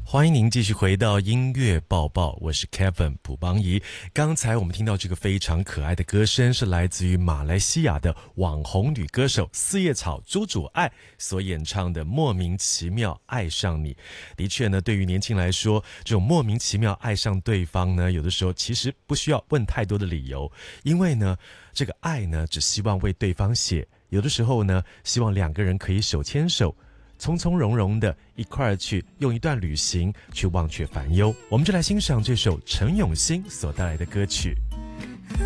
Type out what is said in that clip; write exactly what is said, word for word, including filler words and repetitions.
欢迎您继续回到音乐报报，我是 Kevin 卜邦仪。刚才我们听到这个非常可爱的歌声，是来自于马来西亚的网红女歌手四叶草朱主爱所演唱的《莫名其妙爱上你》。的确呢，对于年轻来说，这种莫名其妙爱上对方呢，有的时候其实不需要问太多的理由，因为呢，这个爱呢，只希望为对方写，有的时候呢，希望两个人可以手牵手，从从容容的一块儿去用一段旅行去忘却烦忧。我们就来欣赏这首陈永新所带来的歌曲。